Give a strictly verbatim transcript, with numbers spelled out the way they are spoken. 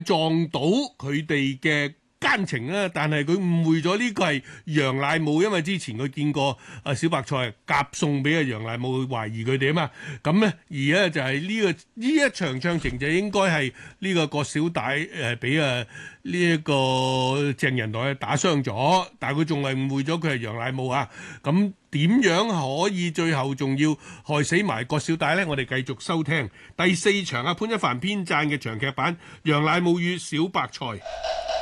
撞到佢哋嘅奸情啦，但係佢誤會咗呢個係楊乃武，因為之前佢見過阿小白菜夾餸俾阿楊乃武，懷疑佢哋啊嘛。咁咧而咧就係呢、這個呢一場唱情就應該係呢個郭小帶誒俾啊呢一個鄭仁台打傷咗，但係佢仲係誤會咗佢係楊乃武啊。咁點樣可以最後仲要害死埋郭小帶呢？我哋繼續收聽第四場啊潘一帆編撰嘅長劇版《楊乃武與小白菜》。